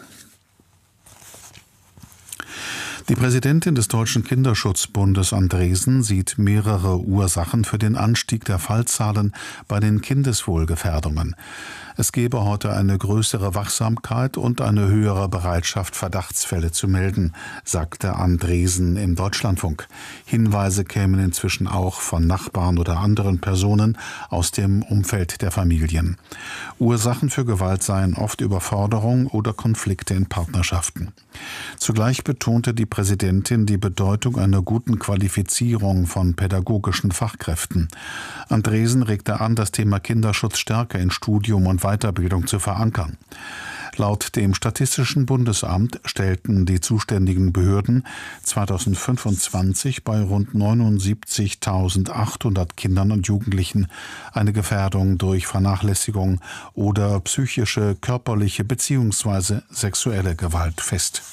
Die Präsidentin des Deutschen Kinderschutzbundes Andresen sieht mehrere Ursachen für den Anstieg der Fallzahlen bei den Kindeswohlgefährdungen. Es gebe heute eine größere Wachsamkeit und eine höhere Bereitschaft, Verdachtsfälle zu melden, sagte Andresen im Deutschlandfunk. Hinweise kämen inzwischen auch von Nachbarn oder anderen Personen aus dem Umfeld der Familien. Ursachen für Gewalt seien oft Überforderung oder Konflikte in Partnerschaften. Zugleich betonte die Präsidentin die Bedeutung einer guten Qualifizierung von pädagogischen Fachkräften. Andresen regte an, das Thema Kinderschutz stärker in Studium und Weiterbildung zu verankern. Laut dem Statistischen Bundesamt stellten die zuständigen Behörden 2025 bei rund 79.800 Kindern und Jugendlichen eine Gefährdung durch Vernachlässigung oder psychische, körperliche bzw. sexuelle Gewalt fest.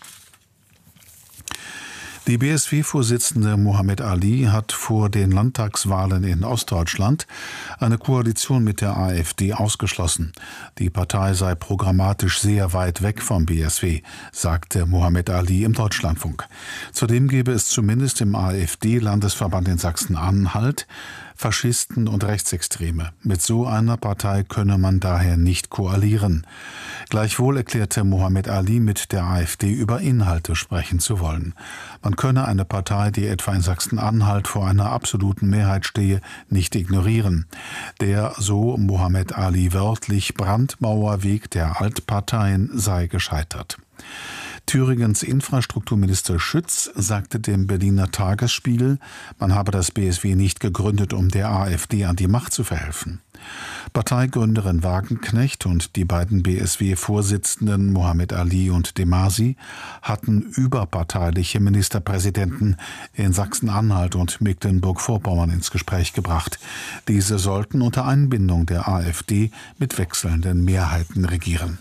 Die BSW-Vorsitzende Mohammed Ali hat vor den Landtagswahlen in Ostdeutschland eine Koalition mit der AfD ausgeschlossen. Die Partei sei programmatisch sehr weit weg vom BSW, sagte Mohammed Ali im Deutschlandfunk. Zudem gebe es zumindest im AfD-Landesverband in Sachsen-Anhalt Faschisten und Rechtsextreme. Mit so einer Partei könne man daher nicht koalieren. Gleichwohl erklärte Mohammed Ali, mit der AfD über Inhalte sprechen zu wollen. Man könne eine Partei, die etwa in Sachsen-Anhalt vor einer absoluten Mehrheit stehe, nicht ignorieren. Der, so Mohammed Ali wörtlich, Brandmauerweg der Altparteien sei gescheitert. Thüringens Infrastrukturminister Schütz sagte dem Berliner Tagesspiegel, man habe das BSW nicht gegründet, um der AfD an die Macht zu verhelfen. Parteigründerin Wagenknecht und die beiden BSW-Vorsitzenden Mohammed Ali und de Masi hatten überparteiliche Ministerpräsidenten in Sachsen-Anhalt und Mecklenburg-Vorpommern ins Gespräch gebracht. Diese sollten unter Einbindung der AfD mit wechselnden Mehrheiten regieren.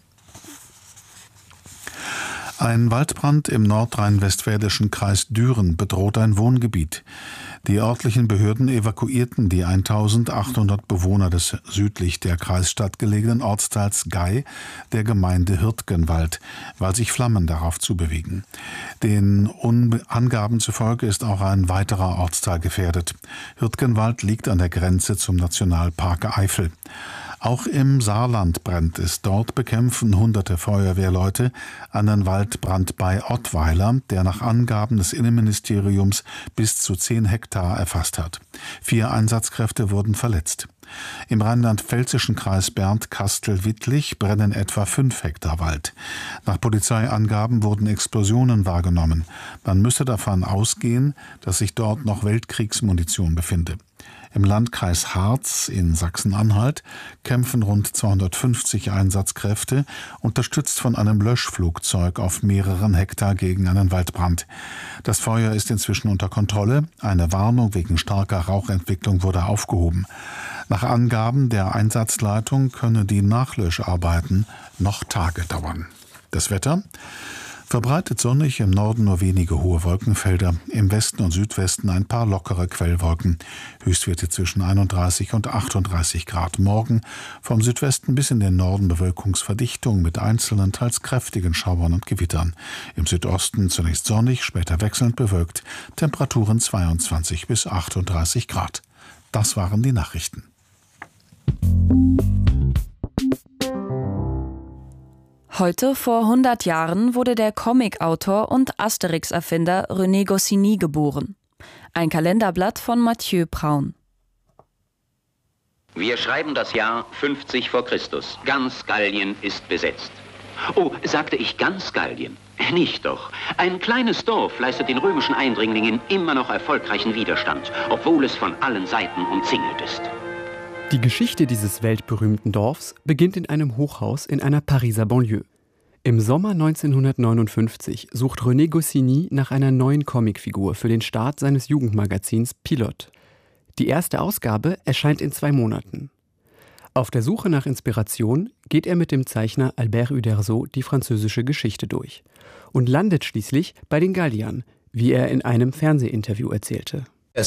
Ein Waldbrand im nordrhein-westfälischen Kreis Düren bedroht ein Wohngebiet. Die örtlichen Behörden evakuierten die 1800 Bewohner des südlich der Kreisstadt gelegenen Ortsteils Gei der Gemeinde Hürtgenwald, weil sich Flammen darauf zubewegen. Den Angaben zufolge ist auch ein weiterer Ortsteil gefährdet. Hürtgenwald liegt an der Grenze zum Nationalpark Eifel. Auch im Saarland brennt es. Dort bekämpfen hunderte Feuerwehrleute einen Waldbrand bei Ottweiler, der nach Angaben des Innenministeriums bis zu 10 Hektar erfasst hat. 4 Einsatzkräfte wurden verletzt. Im rheinland-pfälzischen Kreis Bernd-Kastel-Wittlich brennen etwa 5 Hektar Wald. Nach Polizeiangaben wurden Explosionen wahrgenommen. Man müsse davon ausgehen, dass sich dort noch Weltkriegsmunition befinde. Im Landkreis Harz in Sachsen-Anhalt kämpfen rund 250 Einsatzkräfte, unterstützt von einem Löschflugzeug auf mehreren Hektar gegen einen Waldbrand. Das Feuer ist inzwischen unter Kontrolle. Eine Warnung wegen starker Rauchentwicklung wurde aufgehoben. Nach Angaben der Einsatzleitung könne die Nachlöscharbeiten noch Tage dauern. Das Wetter? Verbreitet sonnig, im Norden nur wenige hohe Wolkenfelder, im Westen und Südwesten ein paar lockere Quellwolken. Höchstwerte zwischen 31 und 38 Grad. Morgen vom Südwesten bis in den Norden Bewölkungsverdichtung mit einzelnen, teils kräftigen Schauern und Gewittern. Im Südosten zunächst sonnig, später wechselnd bewölkt. Temperaturen 22 bis 38 Grad. Das waren die Nachrichten. Heute vor 100 Jahren wurde der Comicautor und Asterix-Erfinder René Goscinny geboren. Ein Kalenderblatt von Mathieu Braun. Wir schreiben das Jahr 50 vor Christus. Ganz Gallien ist besetzt. Oh, sagte ich ganz Gallien? Nicht doch. Ein kleines Dorf leistet den römischen Eindringlingen immer noch erfolgreichen Widerstand, obwohl es von allen Seiten umzingelt ist. Die Geschichte dieses weltberühmten Dorfs beginnt in einem Hochhaus in einer Pariser Banlieue. Im Sommer 1959 sucht René Goscinny nach einer neuen Comicfigur für den Start seines Jugendmagazins Pilote. Die erste Ausgabe erscheint in 2 Monaten. Auf der Suche nach Inspiration geht er mit dem Zeichner Albert Uderzo die französische Geschichte durch und landet schließlich bei den Galliern, wie er in einem Fernsehinterview erzählte.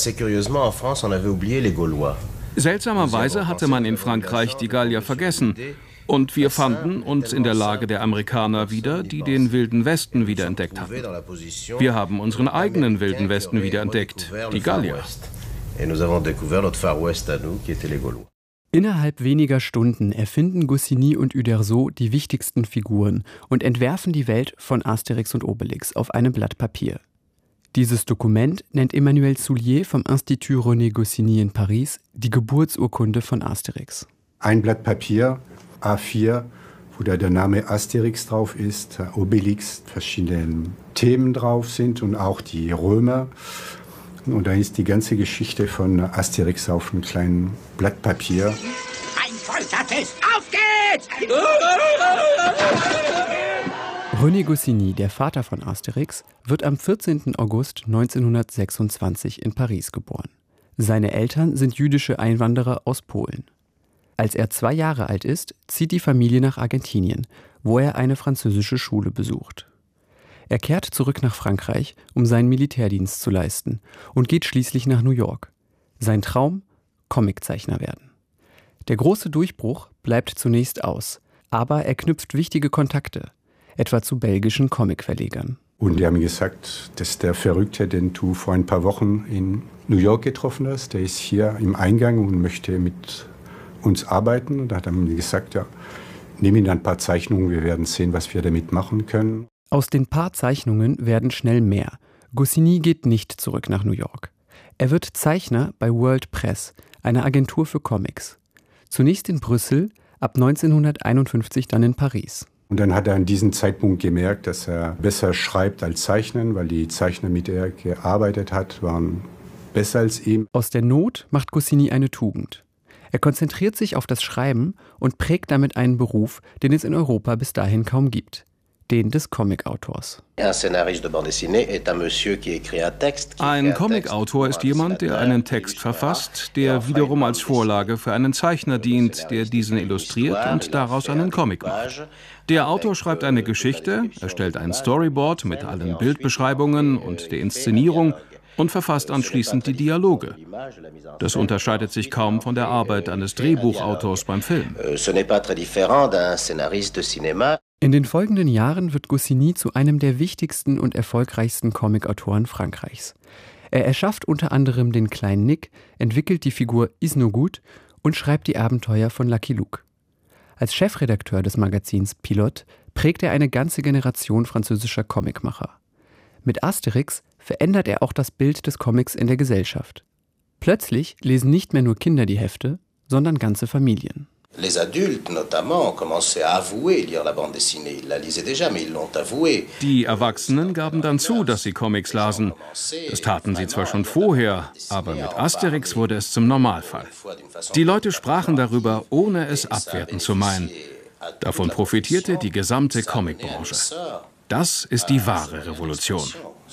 Seltsamerweise hatte man in Frankreich die Gallier vergessen. Und wir fanden uns in der Lage der Amerikaner wieder, die den Wilden Westen wiederentdeckt hatten. Wir haben unseren eigenen Wilden Westen wiederentdeckt, die Gallier. Innerhalb weniger Stunden erfinden Goscinny und Uderzo die wichtigsten Figuren und entwerfen die Welt von Asterix und Obelix auf einem Blatt Papier. Dieses Dokument nennt Emmanuel Soulier vom Institut René Goscinny in Paris die Geburtsurkunde von Asterix. Ein Blatt Papier, A4, wo da der Name Asterix drauf ist, Obelix, verschiedene Themen drauf sind und auch die Römer. Und da ist die ganze Geschichte von Asterix auf einem kleinen Blatt Papier. Ein Foltertest, auf geht's! René Goscinny, der Vater von Asterix, wird am 14. August 1926 in Paris geboren. Seine Eltern sind jüdische Einwanderer aus Polen. Als er 2 Jahre alt ist, zieht die Familie nach Argentinien, wo er eine französische Schule besucht. Er kehrt zurück nach Frankreich, um seinen Militärdienst zu leisten und geht schließlich nach New York. Sein Traum? Comiczeichner werden. Der große Durchbruch bleibt zunächst aus, aber er knüpft wichtige Kontakte, etwa zu belgischen Comicverlegern. Und die haben gesagt, das ist der Verrückte, den du vor ein paar Wochen in New York getroffen hast. Der ist hier im Eingang und möchte mit uns arbeiten. Und da hat er mir gesagt, ja, nimm ihn ein paar Zeichnungen, wir werden sehen, was wir damit machen können. Aus den paar Zeichnungen werden schnell mehr. Goscinny geht nicht zurück nach New York. Er wird Zeichner bei World Press, einer Agentur für Comics. Zunächst in Brüssel, ab 1951 dann in Paris. Und dann hat er an diesem Zeitpunkt gemerkt, dass er besser schreibt als zeichnen, weil die Zeichner, mit der er gearbeitet hat, waren besser als ihm. Aus der Not macht Goscinny eine Tugend. Er konzentriert sich auf das Schreiben und prägt damit einen Beruf, den es in Europa bis dahin kaum gibt. Den des Comic-Autors. Ein Comic-Autor ist jemand, der einen Text verfasst, der wiederum als Vorlage für einen Zeichner dient, der diesen illustriert und daraus einen Comic macht. Der Autor schreibt eine Geschichte, erstellt ein Storyboard mit allen Bildbeschreibungen und der Inszenierung und verfasst anschließend die Dialoge. Das unterscheidet sich kaum von der Arbeit eines Drehbuchautors beim Film. In den folgenden Jahren wird Goscinny zu einem der wichtigsten und erfolgreichsten Comicautoren Frankreichs. Er erschafft unter anderem den kleinen Nick, entwickelt die Figur Isnogoud und schreibt die Abenteuer von Lucky Luke. Als Chefredakteur des Magazins Pilote prägt er eine ganze Generation französischer Comicmacher. Mit Asterix verändert er auch das Bild des Comics in der Gesellschaft. Plötzlich lesen nicht mehr nur Kinder die Hefte, sondern ganze Familien. Les adultes notamment commençaient à avouer lire la bande dessinée. Ils la lisaient déjà, mais ils l'ont avoué. Die Erwachsenen gaben dann zu, dass sie Comics lasen. Das taten sie zwar schon vorher, aber mit Asterix wurde es zum Normalfall. Die Leute sprachen darüber, ohne es abwertend zu meinen. Davon profitierte die gesamte Comicbranche. Das ist die wahre Revolution.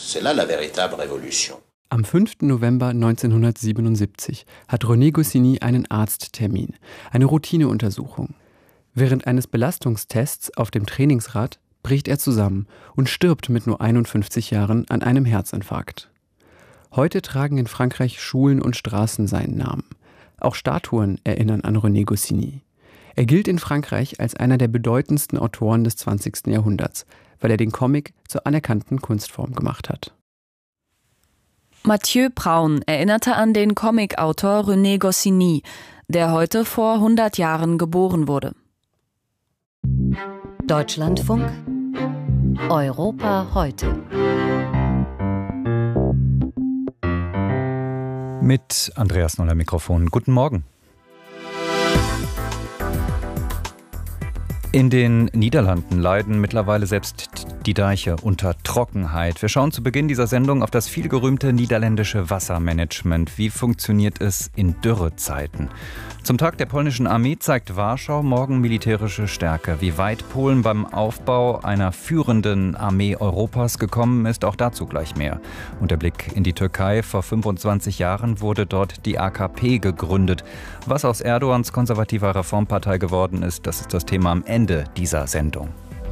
Am 5. November 1977 hat René Goscinny einen Arzttermin, eine Routineuntersuchung. Während eines Belastungstests auf dem Trainingsrad bricht er zusammen und stirbt mit nur 51 Jahren an einem Herzinfarkt. Heute tragen in Frankreich Schulen und Straßen seinen Namen. Auch Statuen erinnern an René Goscinny. Er gilt in Frankreich als einer der bedeutendsten Autoren des 20. Jahrhunderts, weil er den Comic zur anerkannten Kunstform gemacht hat. Mathieu Braun erinnerte an den Comicautor René Goscinny, der heute vor 100 Jahren geboren wurde. Deutschlandfunk Europa heute. Mit Andreas Noller Mikrofon. Guten Morgen. In den Niederlanden leiden mittlerweile selbst die Deiche unter Trockenheit. Wir schauen zu Beginn dieser Sendung auf das vielgerühmte niederländische Wassermanagement. Wie funktioniert es in Dürrezeiten? Zum Tag der polnischen Armee zeigt Warschau morgen militärische Stärke. Wie weit Polen beim Aufbau einer führenden Armee Europas gekommen ist, auch dazu gleich mehr. Und der Blick in die Türkei. Vor 25 Jahren wurde dort die AKP gegründet. Was aus Erdogans konservativer Reformpartei geworden ist, das ist das Thema am Ende dieser Sendung.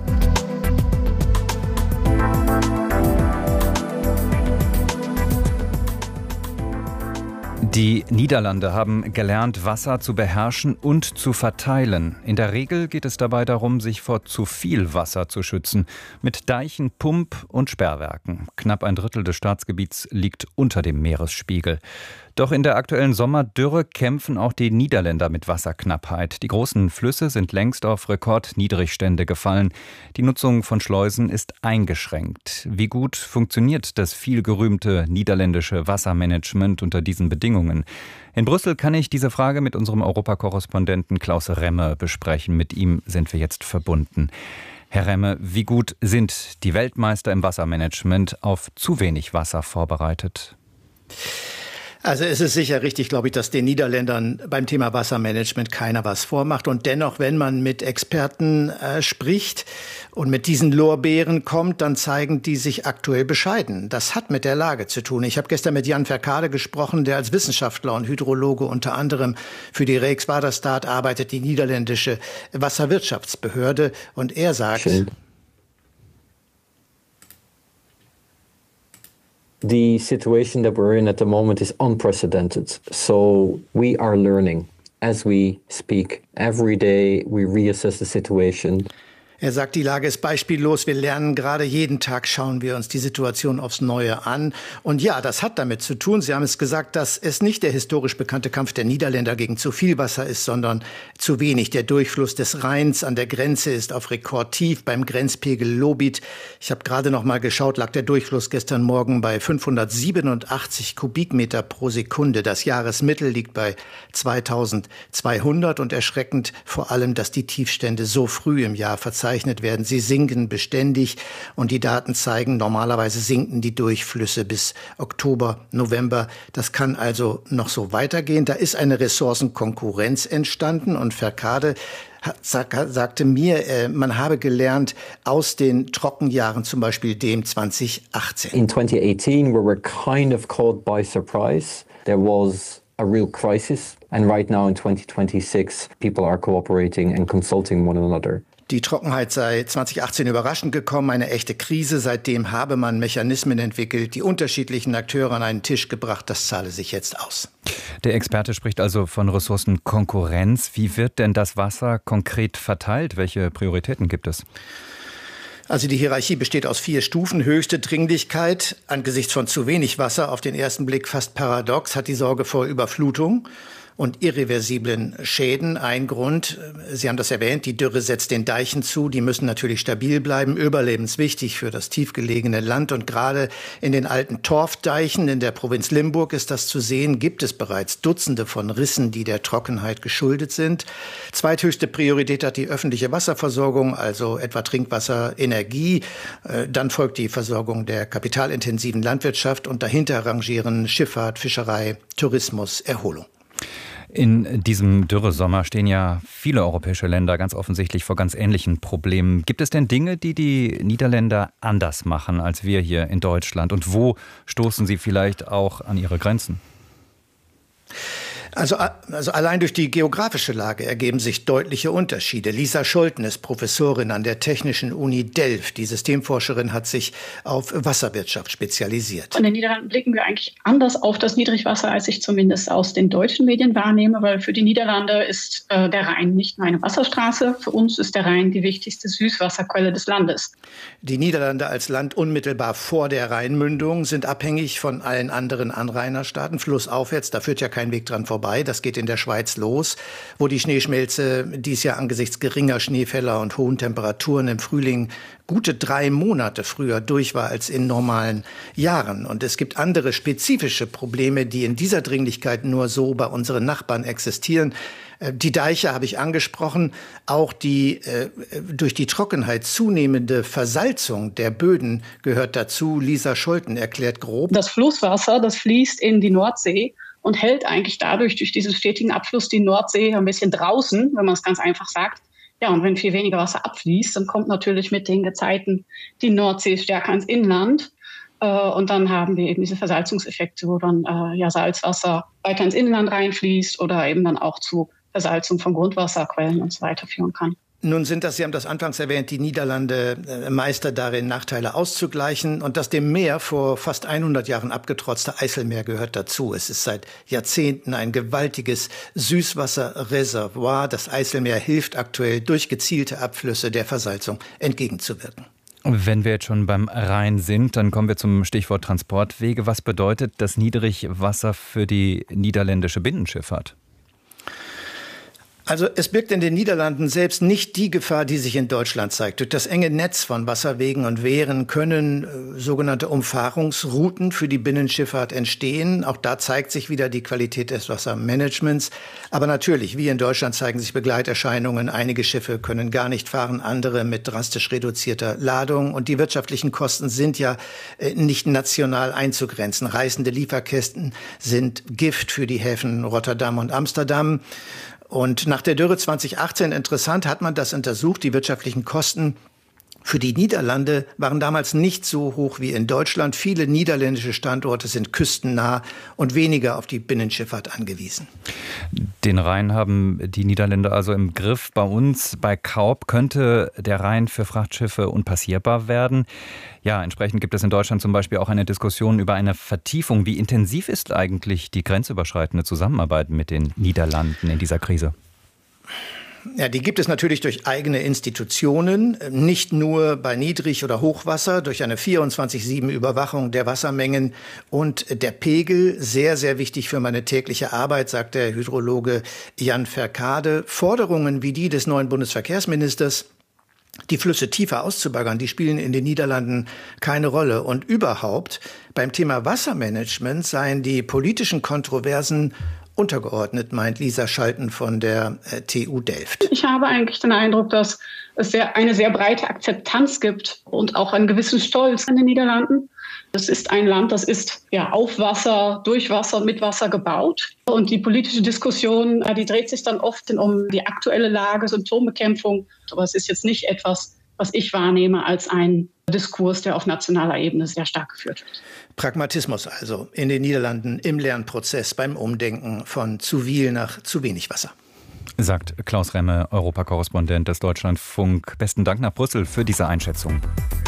Die Niederlande haben gelernt, Wasser zu beherrschen und zu verteilen. In der Regel geht es dabei darum, sich vor zu viel Wasser zu schützen. Mit Deichen, Pump- und Sperrwerken. Knapp ein Drittel des Staatsgebiets liegt unter dem Meeresspiegel. Doch in der aktuellen Sommerdürre kämpfen auch die Niederländer mit Wasserknappheit. Die großen Flüsse sind längst auf Rekordniedrigstände gefallen. Die Nutzung von Schleusen ist eingeschränkt. Wie gut funktioniert das vielgerühmte niederländische Wassermanagement unter diesen Bedingungen? In Brüssel kann ich diese Frage mit unserem Europakorrespondenten Klaus Remme besprechen. Mit ihm sind wir jetzt verbunden. Herr Remme, wie gut sind die Weltmeister im Wassermanagement auf zu wenig Wasser vorbereitet? Also es ist sicher richtig, glaube ich, dass den Niederländern beim Thema Wassermanagement keiner was vormacht. Und dennoch, wenn man mit Experten spricht und mit diesen Lorbeeren kommt, dann zeigen die sich aktuell bescheiden. Das hat mit der Lage zu tun. Ich habe gestern mit Jan Verkade gesprochen, der als Wissenschaftler und Hydrologe unter anderem für die Rijkswaterstaat arbeitet, die niederländische Wasserwirtschaftsbehörde. Und er sagt... The situation that we're in at the moment is unprecedented. So we are learning as we speak. Every day we reassess the situation. Er sagt, die Lage ist beispiellos. Wir lernen gerade jeden Tag, schauen wir uns die Situation aufs Neue an. Und ja, das hat damit zu tun. Sie haben es gesagt, dass es nicht der historisch bekannte Kampf der Niederländer gegen zu viel Wasser ist, sondern zu wenig. Der Durchfluss des Rheins an der Grenze ist auf Rekordtief beim Grenzpegel Lobit. Ich habe gerade noch mal geschaut, lag der Durchfluss gestern Morgen bei 587 Kubikmeter pro Sekunde. Das Jahresmittel liegt bei 2200 und erschreckend vor allem, dass die Tiefstände so früh im Jahr verzeichnet verzeichnet werden. Sie sinken beständig und die Daten zeigen, normalerweise sinken die Durchflüsse bis Oktober, November. Das kann also noch so weitergehen. Da ist eine Ressourcenkonkurrenz entstanden und Verkade sagte mir, man habe gelernt aus den Trockenjahren, zum Beispiel dem 2018. In 2018 we were kind of caught by surprise. There was a real crisis, and right now in 2026 people are cooperating and consulting one another. Die Trockenheit sei 2018 überraschend gekommen, eine echte Krise. Seitdem habe man Mechanismen entwickelt, die unterschiedlichen Akteure an einen Tisch gebracht. Das zahle sich jetzt aus. Der Experte spricht also von Ressourcenkonkurrenz. Wie wird denn das Wasser konkret verteilt? Welche Prioritäten gibt es? Also die Hierarchie besteht aus 4 Stufen. Höchste Dringlichkeit angesichts von zu wenig Wasser, auf den ersten Blick fast paradox, hat die Sorge vor Überflutung und irreversiblen Schäden. Ein Grund, Sie haben das erwähnt, die Dürre setzt den Deichen zu. Die müssen natürlich stabil bleiben, überlebenswichtig für das tiefgelegene Land. Und gerade in den alten Torfdeichen in der Provinz Limburg ist das zu sehen, gibt es bereits Dutzende von Rissen, die der Trockenheit geschuldet sind. Zweithöchste Priorität hat die öffentliche Wasserversorgung, also etwa Trinkwasser, Energie. Dann folgt die Versorgung der kapitalintensiven Landwirtschaft und dahinter rangieren Schifffahrt, Fischerei, Tourismus, Erholung. In diesem Dürresommer stehen ja viele europäische Länder ganz offensichtlich vor ganz ähnlichen Problemen. Gibt es denn Dinge, die die Niederländer anders machen als wir hier in Deutschland? Und wo stoßen sie vielleicht auch an ihre Grenzen? Also allein durch die geografische Lage ergeben sich deutliche Unterschiede. Lisa Scholten ist Professorin an der Technischen Uni Delft. Die Systemforscherin hat sich auf Wasserwirtschaft spezialisiert. In den Niederlanden blicken wir eigentlich anders auf das Niedrigwasser, als ich zumindest aus den deutschen Medien wahrnehme, weil für die Niederlande ist der Rhein nicht nur eine Wasserstraße. Für uns ist der Rhein die wichtigste Süßwasserquelle des Landes. Die Niederlande als Land unmittelbar vor der Rheinmündung sind abhängig von allen anderen Anrainerstaaten. Flussaufwärts, da führt ja kein Weg dran vorbei. Das geht in der Schweiz los, wo die Schneeschmelze dies Jahr angesichts geringer Schneefälle und hohen Temperaturen im Frühling gute 3 Monate früher durch war als in normalen Jahren. Und es gibt andere spezifische Probleme, die in dieser Dringlichkeit nur so bei unseren Nachbarn existieren. Die Deiche habe ich angesprochen, auch die durch die Trockenheit zunehmende Versalzung der Böden gehört dazu. Lisa Scholten erklärt grob. Das Flusswasser, das fließt in die Nordsee und hält eigentlich dadurch durch diesen stetigen Abfluss die Nordsee ein bisschen draußen, wenn man es ganz einfach sagt. Ja, und wenn viel weniger Wasser abfließt, dann kommt natürlich mit den Gezeiten die Nordsee stärker ins Inland. Und dann haben wir eben diese Versalzungseffekte, wo dann Salzwasser weiter ins Inland reinfließt oder eben dann auch zu Versalzung von Grundwasserquellen und so weiter führen kann. Nun sind das, Sie haben das anfangs erwähnt, die Niederlande Meister darin, Nachteile auszugleichen. Und das dem Meer vor fast 100 Jahren abgetrotzte Eiselmeer gehört dazu. Es ist seit Jahrzehnten ein gewaltiges Süßwasserreservoir. Das Eiselmeer hilft aktuell durch gezielte Abflüsse der Versalzung entgegenzuwirken. Wenn wir jetzt schon beim Rhein sind, dann kommen wir zum Stichwort Transportwege. Was bedeutet das Niedrigwasser für die niederländische Binnenschifffahrt? Also es birgt in den Niederlanden selbst nicht die Gefahr, die sich in Deutschland zeigt. Durch das enge Netz von Wasserwegen und Wehren können sogenannte Umfahrungsrouten für die Binnenschifffahrt entstehen. Auch da zeigt sich wieder die Qualität des Wassermanagements. Aber natürlich, wie in Deutschland, zeigen sich Begleiterscheinungen. Einige Schiffe können gar nicht fahren, andere mit drastisch reduzierter Ladung. Und die wirtschaftlichen Kosten sind ja nicht national einzugrenzen. Reißende Lieferkästen sind Gift für die Häfen Rotterdam und Amsterdam. Und nach der Dürre 2018, interessant, hat man das untersucht. Die wirtschaftlichen Kosten für die Niederlande waren damals nicht so hoch wie in Deutschland. Viele niederländische Standorte sind küstennah und weniger auf die Binnenschifffahrt angewiesen. Den Rhein haben die Niederländer also im Griff. Bei uns, bei Kaub, könnte der Rhein für Frachtschiffe unpassierbar werden. Ja, entsprechend gibt es in Deutschland zum Beispiel auch eine Diskussion über eine Vertiefung. Wie intensiv ist eigentlich die grenzüberschreitende Zusammenarbeit mit den Niederlanden in dieser Krise? Ja, die gibt es natürlich durch eigene Institutionen, nicht nur bei Niedrig- oder Hochwasser, durch eine 24/7-Überwachung der Wassermengen und der Pegel. Sehr, sehr wichtig für meine tägliche Arbeit, sagt der Hydrologe Jan Verkade. Forderungen wie die des neuen Bundesverkehrsministers, die Flüsse tiefer auszubaggern, die spielen in den Niederlanden keine Rolle. Und überhaupt, beim Thema Wassermanagement seien die politischen Kontroversen untergeordnet, meint Lisa Scholten von der TU Delft. Ich habe eigentlich den Eindruck, dass es eine sehr breite Akzeptanz gibt und auch einen gewissen Stolz an den Niederlanden. Das ist ein Land, das ist ja auf Wasser, durch Wasser, mit Wasser gebaut. Und die politische Diskussion, die dreht sich dann oft um die aktuelle Lage, Symptombekämpfung. Aber es ist jetzt nicht etwas, was ich wahrnehme als ein Diskurs, der auf nationaler Ebene sehr stark geführt wird. Pragmatismus also in den Niederlanden im Lernprozess beim Umdenken von zu viel nach zu wenig Wasser. Sagt Klaus Remme, Europakorrespondent des Deutschlandfunk. Besten Dank nach Brüssel für diese Einschätzung.